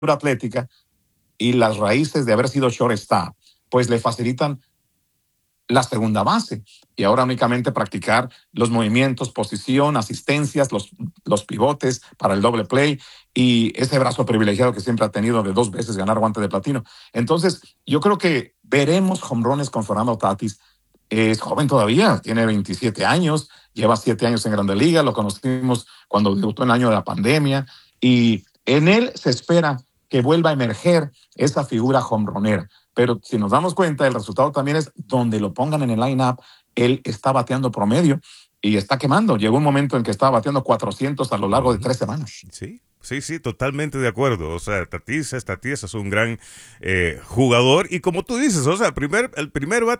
atlética y las raíces de haber sido shortstop, pues le facilitan la segunda base y ahora únicamente practicar los movimientos, posición, asistencias, los pivotes para el doble play y ese brazo privilegiado que siempre ha tenido de 2 veces ganar guante de platino. Entonces, yo creo que veremos jonrones con Fernando Tatis. Es joven todavía, tiene 27 años, lleva 7 años en Grande Liga, lo conocimos cuando debutó en el año de la pandemia y en él se espera que vuelva a emerger esa figura jonronera. Pero si nos damos cuenta, el resultado también es donde lo pongan en el line-up, él está bateando promedio y está quemando. Llegó un momento en que estaba bateando 400 a lo largo de 3 semanas. Sí, sí, sí, totalmente de acuerdo. O sea, Tatis es un gran jugador y como tú dices, o sea, el primer